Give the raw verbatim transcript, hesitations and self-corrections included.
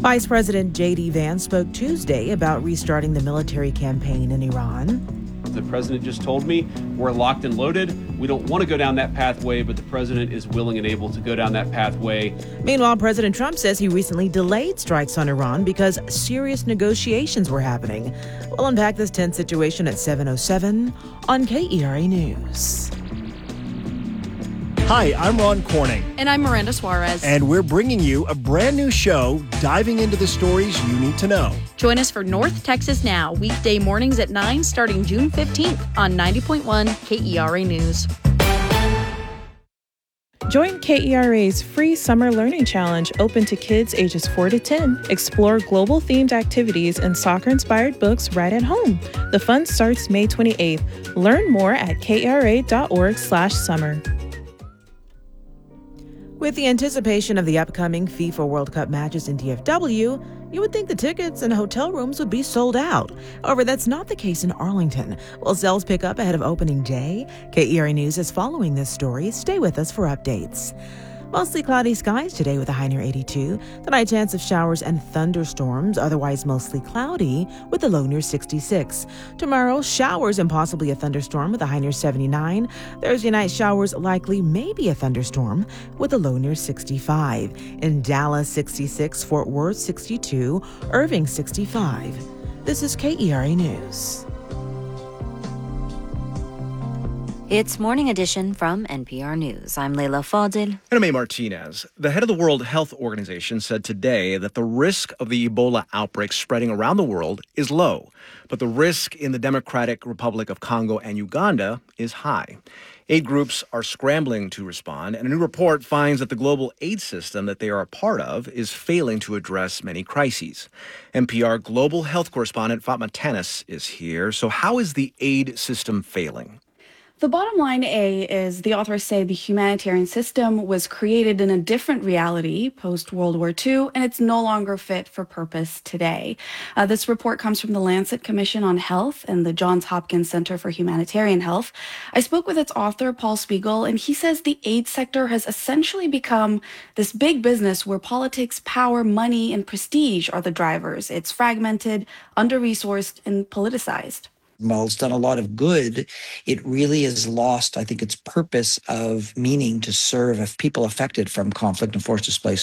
Vice President J D. Vance spoke Tuesday about restarting the military campaign in Iran. The president just told me we're locked and loaded. We don't want to go down that pathway, but the president is willing and able to go down that pathway. Meanwhile, President Trump says he recently delayed strikes on Iran because serious negotiations were happening. We'll unpack this tense situation at seven oh seven on K E R A News. Hi, I'm Ron Corning. And I'm Miranda Suarez. And we're bringing you a brand new show diving into the stories you need to know. Join us for North Texas Now, weekday mornings at nine starting June fifteenth on ninety point one K E R A News. Join K E R A's free Summer Learning Challenge open to kids ages four to ten. Explore global-themed activities and soccer-inspired books right at home. The fun starts May twenty-eighth. Learn more at k r a dot org slash summer. With the anticipation of the upcoming FIFA World Cup matches in D F W, you would think the tickets and hotel rooms would be sold out. However, that's not the case in Arlington. Will sales pick up ahead of opening day? K E R A News is following this story. Stay with us for updates. Mostly cloudy skies today with a high near eighty-two. Tonight, chance of showers and thunderstorms, otherwise mostly cloudy with a low near sixty-six. Tomorrow, showers and possibly a thunderstorm with a high near seventy-nine. Thursday night, showers likely, maybe a thunderstorm with a low near sixty-five. In Dallas, sixty-six. Fort Worth, sixty-two. Irving, sixty-five. This is K E R A News. It's Morning Edition from N P R News. I'm Leila Fadil. And I'm A. Martinez. The head of the World Health Organization said today that the risk of the Ebola outbreak spreading around the world is low, but the risk in the Democratic Republic of Congo and Uganda is high. Aid groups are scrambling to respond, and a new report finds that the global aid system that they are a part of is failing to address many crises. N P R global health correspondent Fatma Tanis is here. So how is the aid system failing? The bottom line, A, is the authors say the humanitarian system was created in a different reality post-World War Two, and it's no longer fit for purpose today. Uh, this report comes from the Lancet Commission on Health and the Johns Hopkins Center for Humanitarian Health. I spoke with its author, Paul Spiegel, and he says the aid sector has essentially become this big business where politics, power, money, and prestige are the drivers. It's fragmented, under-resourced, and politicized. While it's done a lot of good, it really has lost, I think, its purpose of meaning to serve people affected from conflict and forced displacement.